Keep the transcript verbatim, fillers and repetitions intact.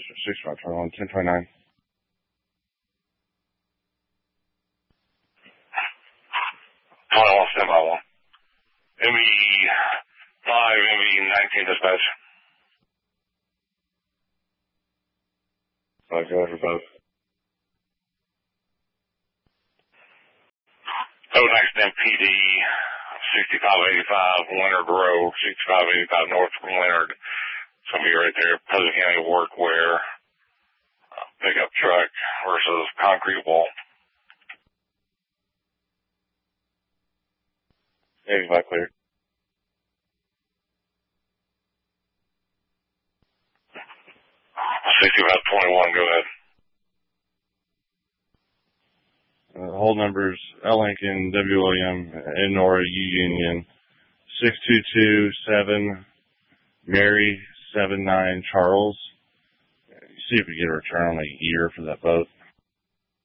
six five twenty-one, ten twenty-nine. twenty-one, standby one. M E five, M E nineteen dispatch. Five, go for both. Oh, next M P D, sixty-five eighty-five, Leonard Road, sixty-five eighty-five north from Leonard. Somebody right there, Pleasant County Workwear, uh, pickup truck versus concrete wall. eighty-five clear. sixty-five twenty-one, go ahead. Uh, hold numbers L Lincoln, W William, N Nora, U Union, six two two seven, Mary, seven nine Charles. See if we get a return on a year for that boat.